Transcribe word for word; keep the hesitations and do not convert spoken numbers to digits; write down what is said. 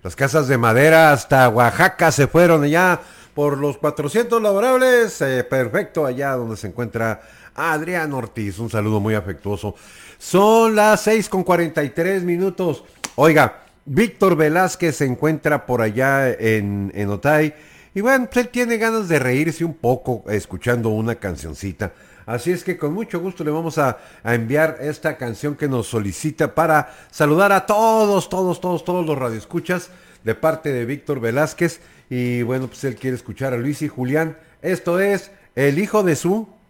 Las casas de madera hasta Oaxaca se fueron allá por los cuatrocientos laborables. Eh, perfecto, allá donde se encuentra Adrián Ortiz. Un saludo muy afectuoso. Son las seis con cuarenta y tres minutos. Oiga, Víctor Velázquez se encuentra por allá en, en Otay. Y bueno, pues él tiene ganas de reírse un poco escuchando una cancioncita. Así es que con mucho gusto le vamos a, a enviar esta canción que nos solicita para saludar a todos, todos, todos, todos los radioescuchas de parte de Víctor Velázquez. Y bueno, pues él quiere escuchar a Luis y Julián. Esto es El hijo de su...